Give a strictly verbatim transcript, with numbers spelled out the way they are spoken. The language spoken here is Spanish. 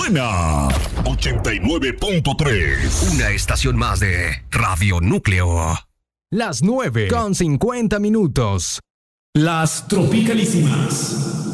buena. ochenta y nueve punto tres. Una estación más de Radio Núcleo. Las nueve con cincuenta minutos. Las Tropicalísimas.